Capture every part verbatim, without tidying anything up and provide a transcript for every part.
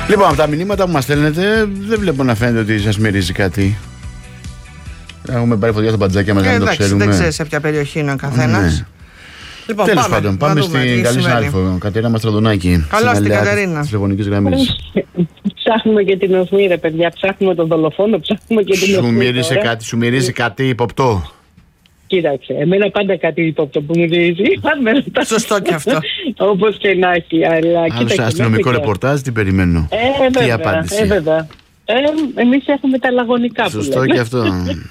Λοιπόν, από τα μηνύματα που μας στέλνετε, δεν βλέπω να φαίνεται ότι σας μυρίζει κάτι. Έχουμε πάρει φωτιά στα μπατζάκια μας, δεν το ξέρουμε. Δεν ξέρει σε ποια περιοχή είναι ο καθένας. Ναι. Λοιπόν, τέλος πάμε, πάντων, πάμε στην καλή συνάδελφο, Κατερίνα Μαστραδονάκη. Καλώς την Κατερίνα. Της τηλεφωνικής γραμμής. Ψάχνουμε και την οσμή, ρε παιδιά. Ψάχνουμε τον δολοφόνο, ψάχνουμε και την οσμή. Σου μυρίζει κάτι, σου μυρίζει κάτι υποπτό. Κοίταξε, εμένα πάντα κάτι υπόπτω που μου μυρίζει. Σωστό και αυτό. Όπως και να έχει. Αλλά αν σε αστυνομικό ρεπορτάζ, τι περιμένω. Ε, τι βέβαια, απάντηση. Ε, βέβαια. Ε, εμείς έχουμε τα λαγωνικά. Σωστό και αυτό.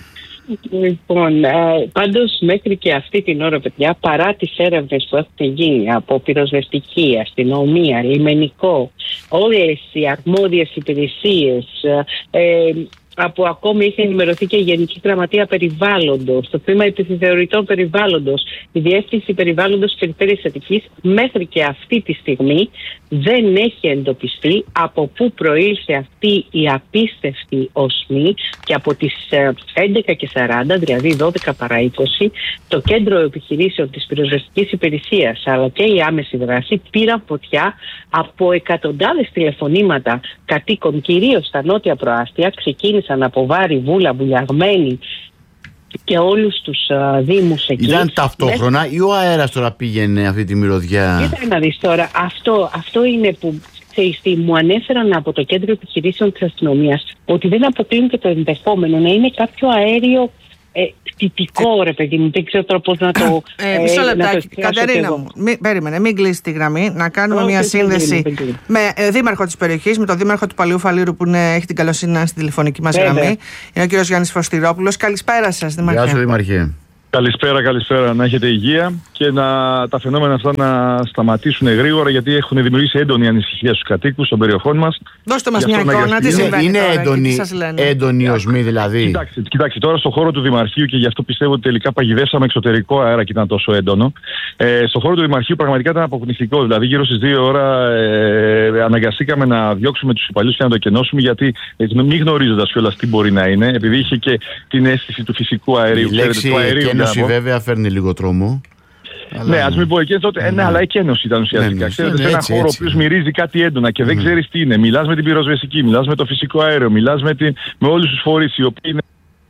Λοιπόν, ε, πάντως μέχρι και αυτή την ώρα, παιδιά, παρά τις έρευνες που έχουν γίνει από πυροσβεστική, αστυνομία, λιμενικό, όλες οι αρμόδιες υπηρεσίες, ε, ε, από ακόμη είχε ενημερωθεί και η Γενική Γραμματεία Περιβάλλοντος, το Τμήμα Επιθεωρητών Περιβάλλοντος, η Διεύθυνση Περιβάλλοντος της Περιφέρειας Αττικής, μέχρι και αυτή τη στιγμή δεν έχει εντοπιστεί από πού προήλθε αυτή η απίστευτη οσμή, και από τις έντεκα και σαράντα, δηλαδή δώδεκα παρά είκοσι, το Κέντρο Επιχειρήσεων της Πυροσβεστικής Υπηρεσίας αλλά και η άμεση δράση πήραν φωτιά από εκατοντάδες τηλεφωνήματα κατοίκων, κυρίως στα νότια προάστια. Ξεκίνησαν από Βάρη, Βούλα, Βουλιαγμένη και όλους τους uh, δήμους εκεί. Ήταν ταυτόχρονα ναι. ή ο αέρας τώρα πήγαινε αυτή τη μυρωδιά? Κοίτα να δεις τώρα, αυτό, αυτό είναι που ξέρεις τι, μου ανέφεραν από το Κέντρο Επιχειρήσεων της Αστυνομίας, ότι δεν αποκλείουν και το ενδεχόμενο να είναι κάποιο αέριο ε, τυπικό, ρε παιδί μου, δεν ξέρω τώρα πώς να το... Ε, μισό λεπτάκι, Κατερίνα μου, μη, περίμενε, μην κλείσει τη γραμμή, να κάνουμε oh, μια σύνδεση παιδί, με ε, δήμαρχο της περιοχής, με τον δήμαρχο του Παλαιού Φαλήρου που είναι, έχει την καλοσύνη να είναι στη τηλεφωνική μας Βέβαια. γραμμή. Είναι ο κύριος Γιάννης Φωστηρόπουλος. Καλησπέρα σας, δήμαρχε. Γεια σου, δήμαρχε. Καλησπέρα, καλησπέρα. Να έχετε υγεία και να τα φαινόμενα αυτά να σταματήσουν γρήγορα, γιατί έχουν δημιουργήσει έντονη ανησυχία στους κατοίκους των περιοχών μας. Δώστε μας μια εικόνα, τι συμβαίνει. Είναι τώρα, έντονη, έντονη οσμή δηλαδή. Κοιτάξτε, κοιτάξτε, τώρα στον χώρο του Δημαρχείου, και γι' αυτό πιστεύω ότι τελικά παγιδεύσαμε εξωτερικό αέρα και ήταν τόσο έντονο. Ε, στον χώρο του Δημαρχείου πραγματικά ήταν αποκνηστικό. Δηλαδή, γύρω στις δύο ώρα ε, αναγκαστήκαμε να διώξουμε τους υπαλλήλους και να το κενώσουμε, γιατί ε, μην γνωρίζοντας κιόλας τι μπορεί να είναι, επειδή είχε και την αίσθηση του φυσικού αερίου. Η κένωση βέβαια φέρνει λίγο τρόμο. Αλλά... Ναι, ας μην πω εκένωση τότε. Ναι, ναι, αλλά εκένωση ήταν ουσιαστικά. Ναι, ξέρετε, σε ένα χώρο ο οποίος μυρίζει κάτι έντονα και δεν mm. ξέρεις τι είναι. Μιλάς με την πυροσβεστική, μιλάς με το φυσικό αέριο, μιλάς με, την... με όλους τους φορείς οι οποίοι είναι...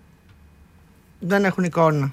Δεν έχουν εικόνα.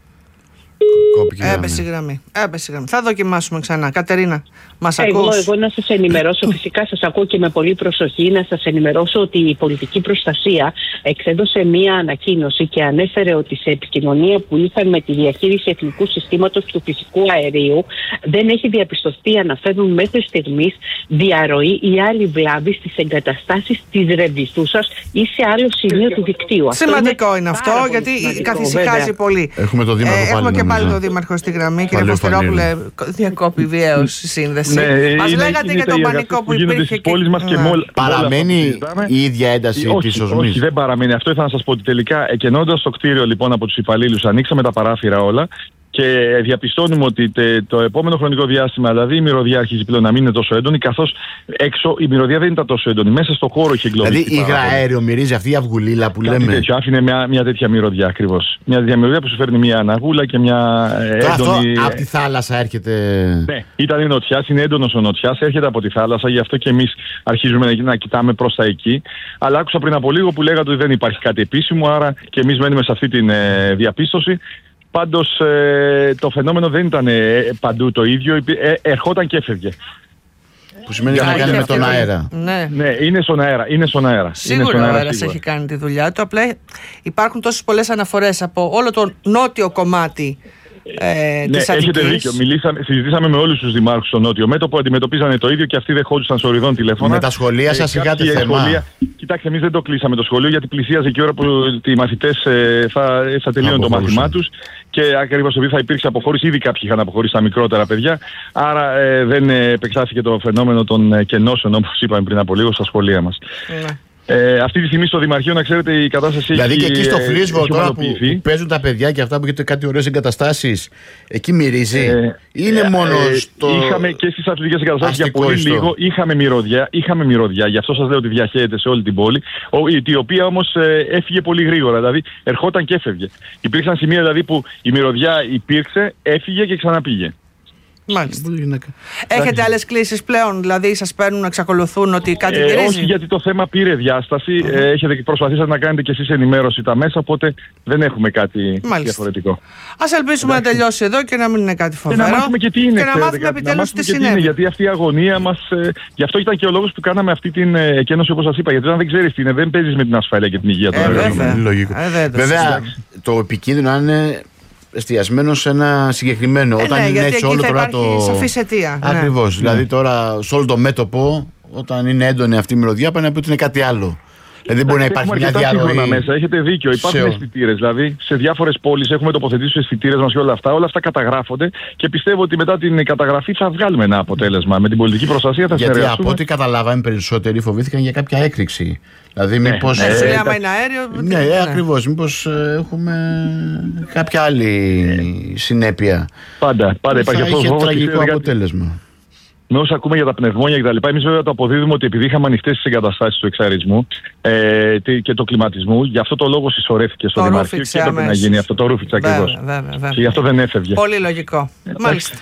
Έπεσε η γραμμή. Έπεσε η γραμμή. Θα δοκιμάσουμε ξανά. Κατερίνα, μας εγώ, ακούς? Εγώ να σας ενημερώσω, φυσικά σας ακούω και με πολύ προσοχή, να σας ενημερώσω ότι η πολιτική προστασία εξέδωσε μία ανακοίνωση και ανέφερε ότι σε επικοινωνία που είχαν με τη διαχείριση εθνικού συστήματος του φυσικού αερίου δεν έχει διαπιστωθεί, αναφέρουν μέχρι στιγμής, διαρροή ή άλλη βλάβη στις εγκαταστάσεις της Ρεβιθούσας ή σε άλλο σημείο του δικτύου. Σημαντικό είναι, είναι αυτό, γιατί καθησυχάζει πολύ. Έχουμε το Δήμαρχο ε, πάλι. Έχουμε και πάλι τον Δήμαρχο στη γραμμή. Κύριε Φωστηρόπουλε, διακόπη βιαίως η σύνδεση. Ναι, μας είναι, λέγατε είναι για τον πανικό που υπήρχε. Και... Μας και ναι. μόλ, παραμένει η ίδια ένταση όχι, της οσμής? Όχι, δεν παραμένει. Αυτό ήθελα να σας πω, ότι τελικά εκενώντας το κτίριο λοιπόν από τους υπαλλήλους, ανοίξαμε τα παράθυρα όλα. Και διαπιστώνουμε ότι τε, το επόμενο χρονικό διάστημα, δηλαδή η μυρωδιά αρχίζει πλέον να μην είναι τόσο έντονη, καθώς έξω η μυρωδιά δεν ήταν τόσο έντονη. Μέσα στο χώρο είχε εγκλωβιστεί. Δηλαδή υγραέριο μυρίζει, αυτή η αυγουλίλα που Κάτι λέμε. Τέτοιο, άφηνε μια, μια τέτοια μυρωδιά ακριβώς. Μια τέτοια μυρωδιά που σου φέρνει μια αναγούλα και μια Τώρα έντονη. Αυτό από τη θάλασσα έρχεται. Ναι, ήταν η νοτιάς, είναι έντονος ο νοτιάς, έρχεται από τη θάλασσα, γι' αυτό και εμείς αρχίζουμε να, να κοιτάμε προς τα εκεί. Αλλά άκουσα πριν από λίγο που λέγατε ότι δεν υπάρχει κάτι επίσημο, άρα και εμείς μένουμε σε αυτή τη ε, διαπίστωση. Πάντως ε, το φαινόμενο δεν ήταν ε, παντού το ίδιο, ε, ερχόταν και έφευγε. Που σημαίνει ότι θα κάνει με τον αέρα. Ναι. ναι, είναι στον αέρα. Είναι στον αέρα. Σίγουρα ο αέρας έχει κάνει τη δουλειά του. Απλά υπάρχουν τόσες πολλές αναφορές από όλο το νότιο κομμάτι ε, ναι, της έχετε Αττικής. δίκιο. Μιλήσαμε, συζητήσαμε με όλους τους δημάρχους στο νότιο μέτωπο, αντιμετωπίζανε το ίδιο και αυτοί δεχόντουσαν σοριδών τηλέφωνα. Με τα σχολεία σας ε, είχατε θέμα? Σχολεία, κοιτάξτε, εμείς δεν το κλείσαμε το σχολείο, γιατί πλησίαζε και η ώρα που οι μαθητές ε, θα, θα τελειώνουν το μάθημά τους. Και ακριβώς επειδή θα υπήρξε αποχώρηση, ήδη κάποιοι είχαν αποχωρήσει τα μικρότερα παιδιά. Άρα ε, δεν επεκτάθηκε το φαινόμενο των κενώσεων, όπως είπαμε πριν από λίγο, στα σχολεία μας. Ναι. Ε, αυτή τη στιγμή στο Δημαρχείο, να ξέρετε, η κατάσταση δηλαδή έχει. Δηλαδή και εκεί στο Φλίσβο τώρα που, που παίζουν τα παιδιά και αυτά που έχετε κάτι ωραίες εγκαταστάσεις, εκεί μυρίζει. Ε, είναι ε, μόνο ε, στο. Είχαμε και στις αθλητικές εγκαταστάσεις για πολύ ιστό. λίγο. Είχαμε μυρωδιά, είχαμε μυρωδιά, γι' αυτό σας λέω ότι διαχέεται σε όλη την πόλη. Η οποία όμως ε, έφυγε πολύ γρήγορα. Δηλαδή ερχόταν και έφευγε. Υπήρξαν σημεία δηλαδή που η μυρωδιά υπήρξε, έφυγε και ξαναπήγε. Μάλιστα. Έχετε άλλες κλήσεις πλέον, δηλαδή σας παίρνουν, εξακολουθούν ότι κάτι ε, γυρίζει? Όχι, γιατί το θέμα πήρε διάσταση. Mm-hmm. Ε, έχετε προσπαθήσει να κάνετε κι εσείς ενημέρωση τα μέσα, οπότε δεν έχουμε κάτι Μάλιστα. διαφορετικό. Ας ελπίσουμε Εντάξει. να τελειώσει εδώ και να μην είναι κάτι φοβερό. Και να μάθουμε και τι είναι. Και να μάθουμε επιτέλους τι συνέβη. Γιατί αυτή η αγωνία μας. Ε, γι' αυτό ήταν και ο λόγος που κάναμε αυτή την ε, εκένωση, όπως σας είπα. Γιατί όταν δεν ξέρεις τι είναι, δεν παίζεις με την ασφάλεια και την υγεία των εργαζομένων. Βέβαια, το επικίνδυνο είναι εστιασμένο σε ένα συγκεκριμένο. Ε, όταν ναι, είναι γιατί έτσι όλο τώρα το. Σαφής αιτία. Ακριβώς. Ναι. Δηλαδή τώρα σε όλο το μέτωπο, όταν είναι έντονη αυτή η μυρωδιά, πάνε να πει ότι είναι κάτι άλλο. Δηλαδή δεν μπορεί να υπάρχει μια διαρροή. Μέσα. Έχετε δίκιο. Υπάρχουν σε... αισθητήρες. Δηλαδή σε διάφορες πόλεις έχουμε τοποθετήσει τους αισθητήρες μας και όλα αυτά. Όλα αυτά καταγράφονται και πιστεύω ότι μετά την καταγραφή θα βγάλουμε ένα αποτέλεσμα. Με την πολιτική προστασία θα συνεργαστούμε. Γιατί από ό,τι καταλάβαμε, περισσότεροι φοβήθηκαν για κάποια έκρηξη. Δηλαδή, ναι. μήπως. Ναι, ε, άμα είναι αέριο. Ναι, ναι. ακριβώς. Μήπως ε, έχουμε κάποια άλλη συνέπεια. Πάντα, πάντα υπάρχει αυτό. Είχε τραγικό αποτέλεσμα. Με όσα ακούμε για τα πνευμόνια κτλ. Εμείς βέβαια το αποδίδουμε ότι επειδή είχαμε ανοιχτές τις εγκαταστάσεις του εξαρισμού ε, και του κλιματισμού, γι' αυτό το λόγο συσσωρεύτηκε στο Δημαρχείο και έπρεπε να γίνει αυτό. Το ρούφιξε ακριβώς. Και γι' αυτό δεν έφευγε. Πολύ λογικό. Μάλιστα.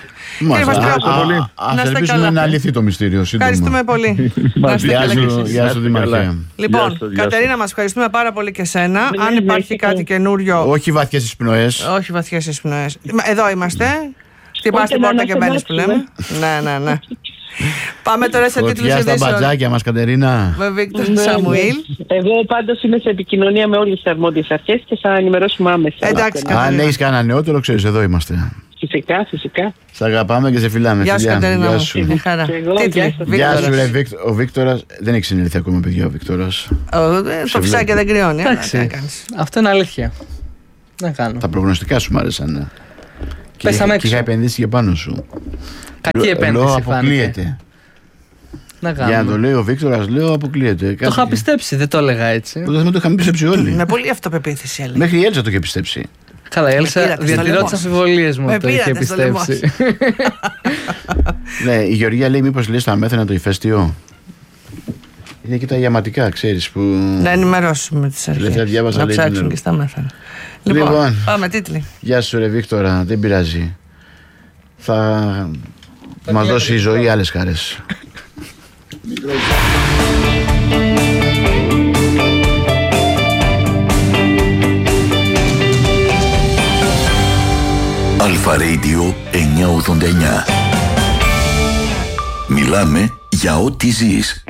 Ας ελπίσουμε να λυθεί το μυστήριο. Ευχαριστούμε πολύ. Γεια σου, Δημαρχέ. Λοιπόν, Κατερίνα, μας ευχαριστούμε πάρα πολύ και σένα. Αν υπάρχει κάτι καινούριο. Όχι βαθιές εισπνοές. Όχι βαθιές εισπνοές. Εδώ είμαστε. Χτυπάς την πόρτα και μπαίνεις που λέμε. Ναι, ναι, ναι. Πάμε τώρα σε τίτλους ειδήσεων. Φωτιά στα μπατζάκια μας, Κατερίνα. Με Βίκτορ Σαμουήλ. Εγώ πάντως είμαι σε επικοινωνία με όλες τις αρμόδιες αρχές και θα ενημερώσουμε άμεσα. Εντάξει, αν έχεις κανένα νεότερο, ξέρεις, εδώ είμαστε. Φυσικά, φυσικά. Σ' αγαπάμε και σε φιλάμε. Γεια σου, Κατερίνα. Γεια σου. Γεια σου, ρε Βίκτορ. Ο Βίκτορας δεν έχει συνέλθει ακόμα, παιδιά, ο Βίκτορας. Το φυσάκι δεν κρυώνει. Αυτό είναι αλήθεια. Να κάνω. Τα προγνωστικά σου μ' άρεσαν. Πέσαμε και είχα επενδύσει και πάνω σου. Κακή επένδυση. Λέω αποκλείεται. Να Για να το λέει ο Βίκτορας, λέω αποκλείεται. Το είχα πιστέψει, δεν το έλεγα έτσι. Δεν το είχαμε πιστέψει όλοι. Με πολύ αυτοπεποίθηση έλεγα. Μέχρι η Έλσα το είχε πιστέψει. Καλά, η Έλσα διατηρώ τις αμφιβολίες μου. Το είχε πιστέψει. Ναι, η Γεωργία λέει μήπως λέει στα μέθανα το ηφαίστειο. Είναι και τα ιαματικά, ξέρεις που. Να ενημερώσουμε τις αρχές. Να ψάξουν και στα μέθανα. Λοιπόν, λοιπόν, πάμε τίτλοι. Γεια σου ρε Βίκτορα, δεν πειράζει. Θα μας δώσει η ζωή άλλες χαρές. Αλφα Radio εννιακόσια ογδόντα εννιά. Μιλάμε για ό,τι ζεις.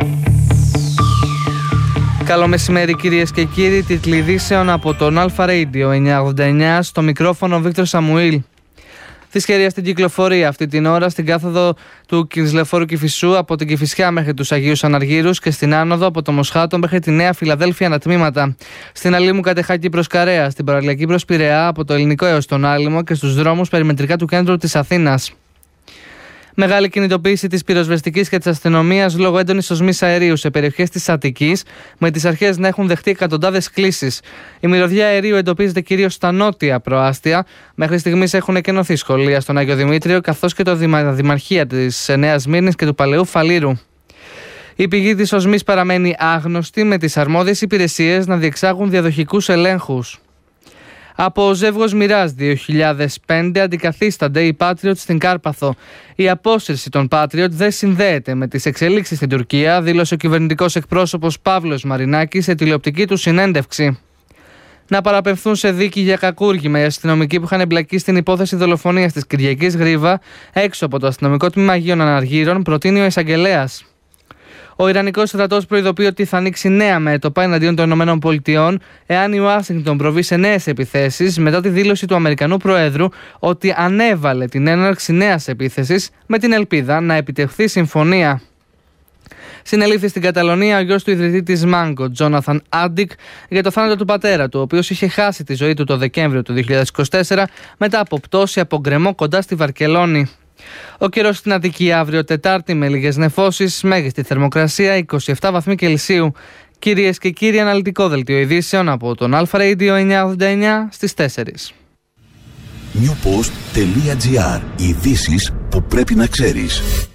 Καλό μεσημέρι κυρίες και κύριοι, τίτλοι ειδήσεων από τον Αλφα Radio εννιακόσια ογδόντα εννιά, στο μικρόφωνο Βίκτορ Σαμουήλ. Δυσχερία στην κυκλοφορία αυτή την ώρα στην κάθοδο του Κινησλεφόρου Κηφισού από την Κηφισιά μέχρι τους Αγίους Αναργύρους και στην άνοδο από το Μοσχάτο μέχρι τη Νέα Φιλαδέλφια ανατμήματα. Στην Αλήμου Κατεχάκη προς Καρέα, στην παραλιακή προς Πειραιά από το Ελληνικό έως τον Άλυμο και στους δρόμους περιμετρικά του κέντρου της Αθήνας. Μεγάλη κινητοποίηση της πυροσβεστικής και της αστυνομίας λόγω έντονης οσμής αερίου σε περιοχές της Αττικής, με τις αρχές να έχουν δεχτεί εκατοντάδες κλήσεις. Η μυρωδιά αερίου εντοπίζεται κυρίως στα νότια προάστια. Μέχρι στιγμής έχουν εκενωθεί σχολεία στον Άγιο Δημήτριο, καθώς και το Δημαρχία της Νέας Σμύρνης και του Παλαιού Φαλήρου. Η πηγή της οσμής παραμένει άγνωστη, με τις αρμόδιες υπηρεσίες να διεξάγουν διαδοχικούς ελέγχους. Από ζεύγος Μοιράς δύο χιλιάδες πέντε αντικαθίστανται οι Patriot στην Κάρπαθο. Η απόσυρση των Patriot δεν συνδέεται με τις εξελίξεις στην Τουρκία, δήλωσε ο κυβερνητικός εκπρόσωπος Παύλος Μαρινάκης σε τηλεοπτική του συνέντευξη. Να παραπευθούν σε δίκη για κακούργημα οι αστυνομικοί που είχαν εμπλακεί στην υπόθεση δολοφονίας της Κυριακής Γρίβα έξω από το αστυνομικό τμήμα Αγίων Αναργύρων, προτείνει ο εισαγγελέας. Ο Ιρανικός στρατός προειδοποιεί ότι θα ανοίξει νέα μέτωπα εναντίον των ΗΠΑ εάν η Ουάσιγκτον προβεί σε νέες επιθέσεις μετά τη δήλωση του Αμερικανού Προέδρου ότι ανέβαλε την έναρξη νέας επίθεσης με την ελπίδα να επιτευχθεί συμφωνία. Συνελήφθη στην Καταλωνία ο γιος του ιδρυτή της Μάνγκο, Τζόναθαν Άντικ, για το θάνατο του πατέρα του, ο οποίος είχε χάσει τη ζωή του το Δεκέμβριο του δύο χιλιάδες είκοσι τέσσερα μετά από πτώση από γκρεμό κοντά στη Βαρκελόνη. Ο καιρός στην Αττική αύριο Τετάρτη με λίγες νεφώσεις, μέγιστη θερμοκρασία είκοσι επτά βαθμοί Κελσίου. Κυρίες και κύριοι, αναλυτικό δελτίο ειδήσεων από τον Αλφα Radio εννιακόσια ογδόντα εννιά στις τέσσερις. newpost τελεία gr. Ειδήσεις που πρέπει να ξέρεις.